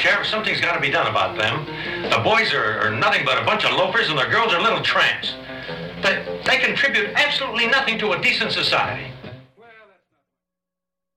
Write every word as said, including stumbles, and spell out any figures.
Sheriff, something's got to be done about them. The boys are, are nothing but a bunch of loafers, and the girls are little tramps. They, they contribute absolutely nothing to a decent society.